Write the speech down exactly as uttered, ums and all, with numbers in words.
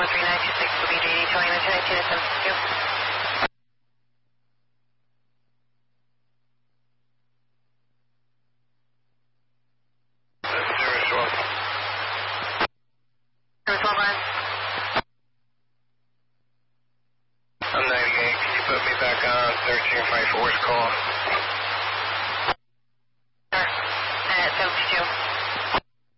three nine two six will be D D twenty nine two seven two. I'm ninety-eight. Can you put me back on thirteen five four's call? Sure. At seventy-two.